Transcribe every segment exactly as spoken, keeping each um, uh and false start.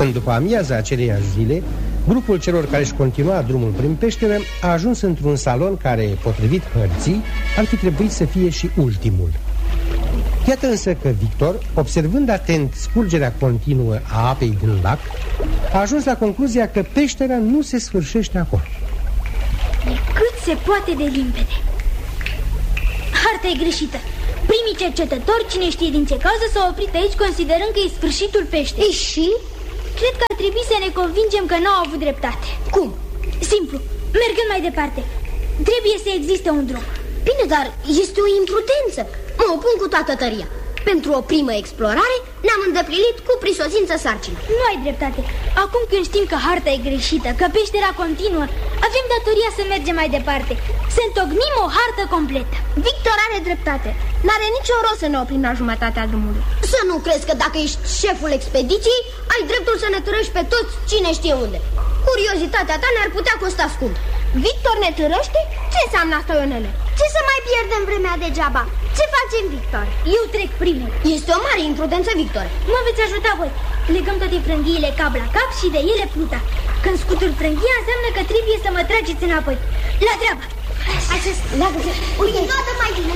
În după amiaza aceleiași zile, grupul celor care își continua drumul prin peșteră a ajuns într-un salon care, potrivit hărții, ar fi trebuit să fie și ultimul. Iată însă că Victor, observând atent scurgerea continuă a apei din lac, a ajuns la concluzia că peștera nu se sfârșește acolo. E cât se poate de limpede. Harta e greșită. Primii cercetători, cine știe din ce cauză, s-au oprit aici considerând că e sfârșitul peșterii. Și? Cred că ar trebui să ne convingem că n-au avut dreptate. Cum? Simplu, mergând mai departe. Trebuie să existe un drum. Bine, dar este o imprudență. Mă opun cu toată tăria. Pentru o primă explorare ne-am îndeplinit cu prisosință sarcina. Nu ai dreptate. Acum când știm că harta e greșită, că peștera continuă, avem datoria să mergem mai departe, să întocmim o hartă completă. Victor are dreptate. N-are nicio rost să ne oprim la jumătatea drumului. Să nu crezi că dacă ești șeful expediției, ai dreptul să ne târăști pe toți cine știe unde. Curiozitatea ta ne-ar putea costa scump. Victor ne târăște? Ce înseamnă asta, Ionele? Ce să mai pierdem vremea degeaba? Ce facem, Victor? Eu trec primul. Este o mare imprudență, Victor. Mă veți ajuta voi. Legăm toate frânghiile cap la cap și de ele pluta. Când scutur frânghia, înseamnă că trebuie să mă trageți înapoi. La treabă. Acest... Uite, toată mai bine.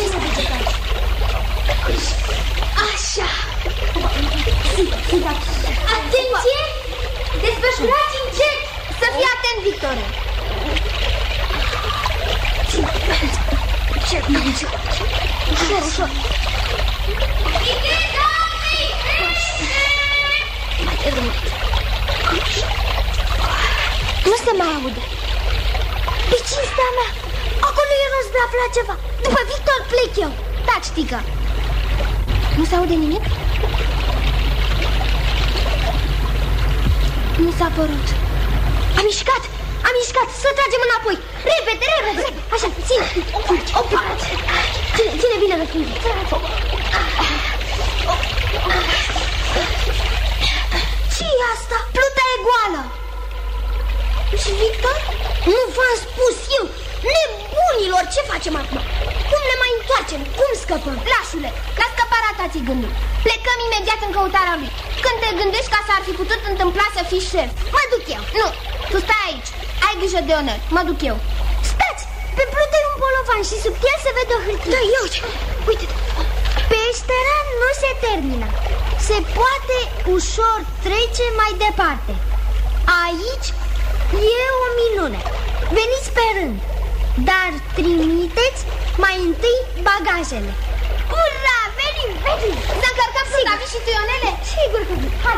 Așa. Atenție! Desfășurați încet. Să fii atent, Victor. Ușor, ușor. Nu se mai aude. Pe cinstea mea, acolo e rost de a afla ceva. După Victor plec eu. Taci, tică. Nu se aude nimic? Nu s-a părut. Am mișcat, am mișcat, să tragem înapoi. Repede, repede. Așa, ține. Opa. Ține, ține bine răspunde. Ce-i asta? Pluta e goală. Și Victor? Nu v-am spus eu. Nebunilor, ce facem acum? Cum ne mai întoarcem? Cum scăpăm? Lașule, la scăparea ta ți gândul. Plecăm imediat în căutarea lui. Când te gândești ca s-ar fi putut întâmpla să fii șef, mă duc eu. Nu, tu stai aici. Ai grijă de Ionel, mă duc eu. Stați, pe plută e un bolovan și sub el se vede o hârtie. Da, ia uite, uite. Peștera nu se termină. Se poate ușor trece mai departe. Aici e o minune. Veniți pe rând, dar trimiteți mai întâi bagajele. Ura, venim, venim. Să încărcăm să David și tu, Ionele? Sigur că vin.